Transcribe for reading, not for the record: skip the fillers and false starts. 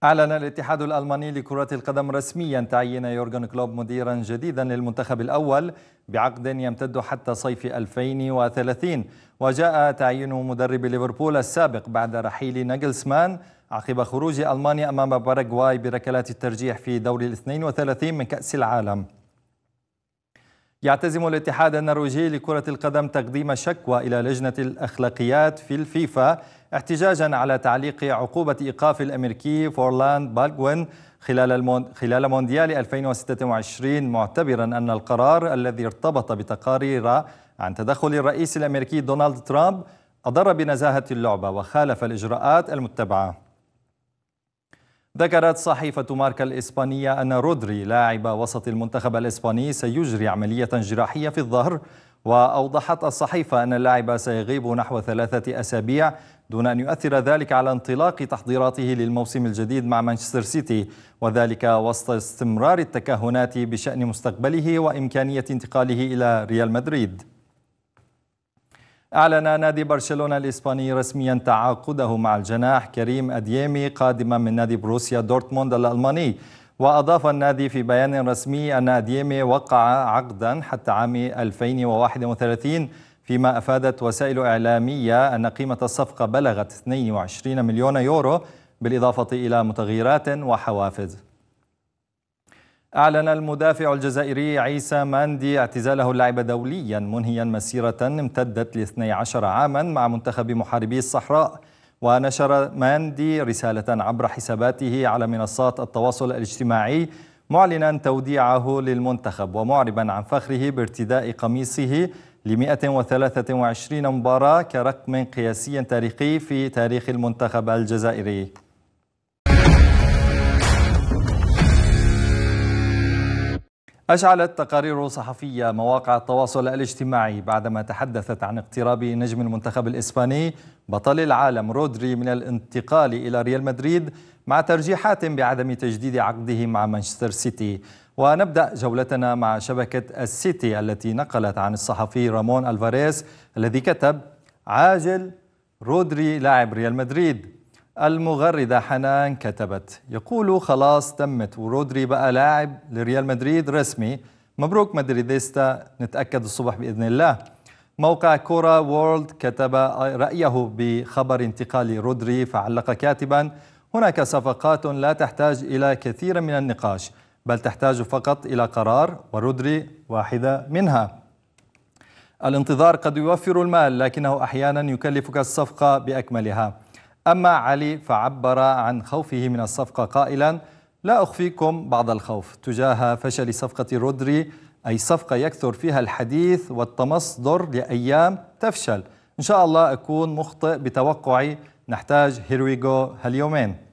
أعلن الاتحاد الألماني لكرة القدم رسميا تعيين يورغن كلوب مديرا جديدا للمنتخب الأول بعقد يمتد حتى صيف 2030. وجاء تعيين مدرب ليفربول السابق بعد رحيل ناغلسمان عقب خروج ألمانيا أمام باراغواي بركلات الترجيح في دور 32 من كأس العالم. يعتزم الاتحاد النرويجي لكرة القدم تقديم شكوى إلى لجنة الأخلاقيات في الفيفا احتجاجا على تعليق عقوبة إيقاف الأمريكي فورلاند بالغوين خلال مونديال 2026، معتبرا أن القرار الذي ارتبط بتقارير عن تدخل الرئيس الأمريكي دونالد ترامب أضر بنزاهة اللعبة وخالف الإجراءات المتبعة. ذكرت صحيفة ماركا الإسبانية أن رودري لاعب وسط المنتخب الإسباني سيجري عملية جراحية في الظهر، وأوضحت الصحيفة أن اللاعب سيغيب نحو 3 أسابيع دون أن يؤثر ذلك على انطلاق تحضيراته للموسم الجديد مع مانشستر سيتي، وذلك وسط استمرار التكهنات بشأن مستقبله وإمكانية انتقاله إلى ريال مدريد. أعلن نادي برشلونة الإسباني رسميا تعاقده مع الجناح كريم أديمي قادما من نادي بروسيا دورتموند الألماني. وأضاف النادي في بيان رسمي أن أديمي وقع عقدا حتى عام 2031، فيما أفادت وسائل إعلامية أن قيمة الصفقة بلغت 22 مليون يورو بالإضافة إلى متغيرات وحوافز. أعلن المدافع الجزائري عيسى ماندي اعتزاله اللعب دوليا، منهيا مسيرة امتدت ل12 عاما مع منتخب محاربي الصحراء. ونشر ماندي رسالة عبر حساباته على منصات التواصل الاجتماعي معلنا توديعه للمنتخب، ومعربا عن فخره بارتداء قميصه ل 123 مباراة كرقم قياسي تاريخي في تاريخ المنتخب الجزائري. أشعلت تقارير صحفية مواقع التواصل الاجتماعي بعدما تحدثت عن اقتراب نجم المنتخب الإسباني بطل العالم رودري من الانتقال إلى ريال مدريد، مع ترجيحات بعدم تجديد عقده مع مانشستر سيتي. ونبدأ جولتنا مع شبكة السيتي التي نقلت عن الصحفي رامون ألفاريز الذي كتب: عاجل رودري لاعب ريال مدريد. المغردة حنان كتبت: يقول خلاص تمت ورودري بقى لاعب لريال مدريد رسمي، مبروك مدريديستا، نتأكد الصبح بإذن الله. موقع كورة وورلد كتب رأيه بخبر انتقال رودري، فعلق كاتبا: هناك صفقات لا تحتاج إلى كثير من النقاش، بل تحتاج فقط إلى قرار، ورودري واحدة منها. الانتظار قد يوفر المال، لكنه أحيانا يكلفك الصفقة بأكملها. أما علي فعبر عن خوفه من الصفقة قائلا: لا أخفيكم بعض الخوف تجاه فشل صفقة رودري، أي صفقة يكثر فيها الحديث والتمصدر لأيام تفشل. إن شاء الله أكون مخطئ بتوقعي، نحتاج هيرويغو هاليومين.